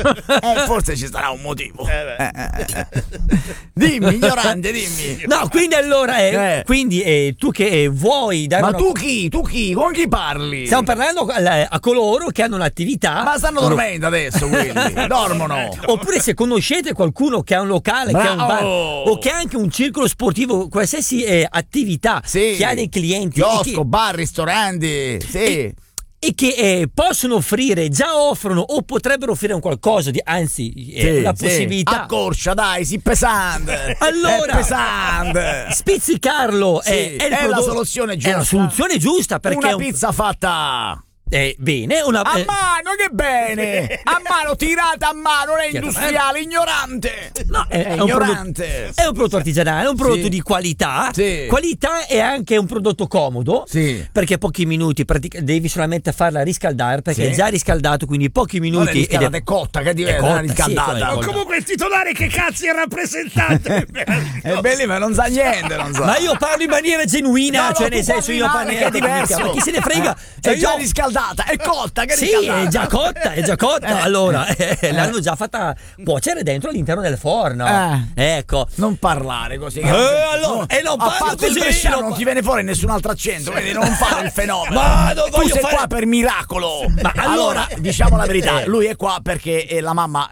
Forse ci sarà un motivo. Dimmi, ignorante, dimmi. No, quindi allora, quindi tu che vuoi dare Ma tu chi? Con chi parli? Stiamo parlando a coloro che hanno un'attività. Ma stanno dormendo adesso, quelli. Dormono. Oppure se conoscete qualcuno che ha un locale, che ha un bar, o che ha anche un circolo sportivo, qualsiasi attività, che ha dei clienti, chiosco, bar, ristoranti, sì. E che possono offrire, già offrono o potrebbero offrire un qualcosa di, anzi, la possibilità. Accorcia, dai, si pesante. Allora, è pesante. Spizzicarlo è la soluzione giusta. È la soluzione giusta, perché una pizza fatta bene, a mano, che bene, a mano, tirata a mano, non è industriale, ignorante. No, è ignorante. È un prodotto artigianale, è un prodotto di qualità. Qualità è anche un prodotto comodo, perché pochi minuti devi solamente farla riscaldare, perché è già riscaldato, quindi pochi minuti. Non è riscaldata, è cotta, che è riscaldata. Ma comunque il titolare che cazzo è rappresentante? È bello, ma non sa niente, non sa. Ma io parlo in maniera genuina, cioè nel senso, io parlo in maniera ma chi se ne frega? È già riscaldata, è cotta, che riscaldata. È già cotta. Allora, l'hanno già fatta cuocere dentro all'interno del forno. Ecco. Non parlare così. Allora, non a parte così, il bresciano non ti viene fuori nessun altro accento, quindi non fare il fenomeno. Ma non tu sei qua per miracolo. Ma allora, diciamo la verità, lui è qua perché la mamma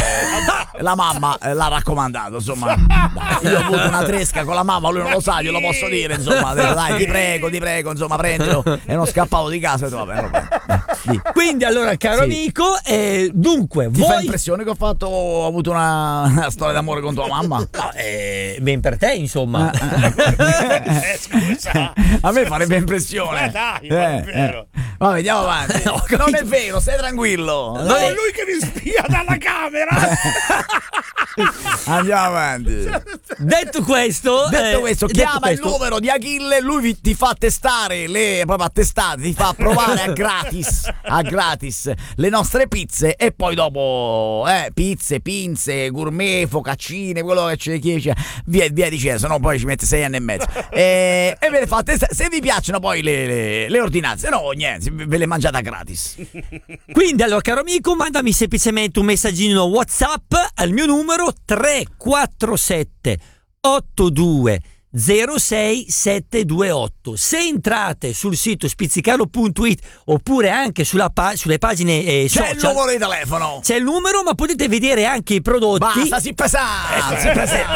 l'ha raccomandato, insomma. Io ho avuto una tresca con la mamma, lui non lo sa, glielo posso dire, insomma. Dai, ti prego, insomma, prendilo. E non scappavo di casa, vabbè. Quindi allora, caro amico, dunque ti fa impressione che ho avuto una storia d'amore con tua mamma? No, ben per te, insomma. Scusa, a me farebbe impressione. Dai, non è vero. Va, vediamo avanti. Non è vero, stai tranquillo. No, è lui che mi spia dalla camera. Andiamo avanti. Detto questo, chiama il numero di Achille, lui ti fa testare proprio a testate, ti fa provare a gratis le nostre pizze, e poi dopo pizze, pinze, gourmet, focaccine, quello che ci chiede, via dicendo, se no poi ci mette 6 anni e mezzo. E ve le fa testare, se vi piacciono poi le ordinanze, no, niente, ve le mangiate gratis. Quindi allora, caro amico, mandami semplicemente un messaggino WhatsApp al mio numero 347 82 06728. Se entrate sul sito spizzicarlo.it oppure anche sulle pagine social, c'è il numero di telefono, c'è il numero, ma potete vedere anche i prodotti. Basta, si pesante.